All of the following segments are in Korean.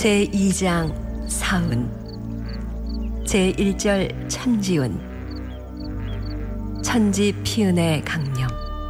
제2장 사운 제1절 천지운 천지 피은의 강령.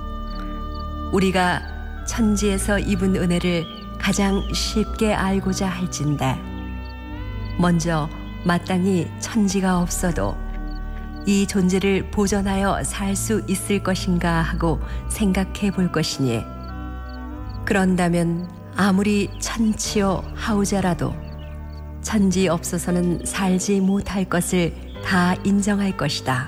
우리가 천지에서 입은 은혜를 가장 쉽게 알고자 할진대 먼저 마땅히 천지가 없어도 이 존재를 보존하여 살 수 있을 것인가 하고 생각해 볼 것이니, 그런다면 아무리 천치요 하우자라도 천지 없어서는 살지 못할 것을 다 인정할 것이다.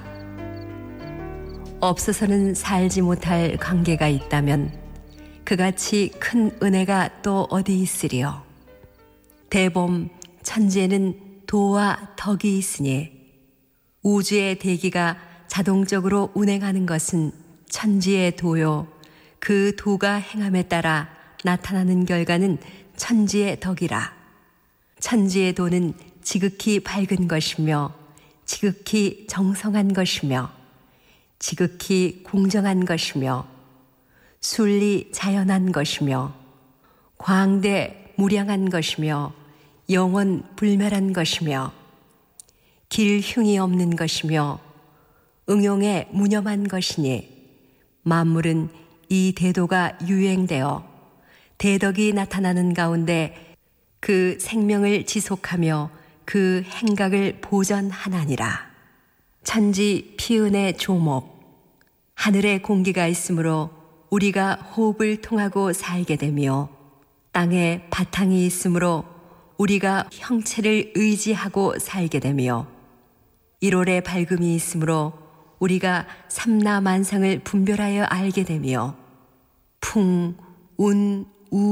없어서는 살지 못할 관계가 있다면 그같이 큰 은혜가 또 어디 있으리요. 대범 천지에는 도와 덕이 있으니 우주의 대기가 자동적으로 운행하는 것은 천지의 도요, 그 도가 행함에 따라 나타나는 결과는 천지의 덕이라. 천지의 도는 지극히 밝은 것이며 지극히 정성한 것이며 지극히 공정한 것이며 순리 자연한 것이며 광대 무량한 것이며 영원 불멸한 것이며 길 흉이 없는 것이며 응용에 무념한 것이니, 만물은 이 대도가 유행되어 대덕이 나타나는 가운데 그 생명을 지속하며 그 행각을 보전하나니라. 천지 피은의 조목. 하늘에 공기가 있으므로 우리가 호흡을 통하고 살게 되며, 땅에 바탕이 있으므로 우리가 형체를 의지하고 살게 되며, 1월에 밝음이 있으므로 우리가 삼라만상을 분별하여 알게 되며, 풍, 운,